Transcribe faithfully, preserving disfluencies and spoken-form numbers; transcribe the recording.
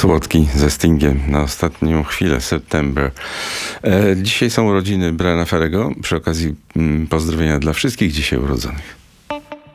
Słodki ze Stingiem na ostatnią chwilę, September. E, dzisiaj są urodziny Briana Ferry'ego. Przy okazji mm, pozdrowienia dla wszystkich dzisiaj urodzonych.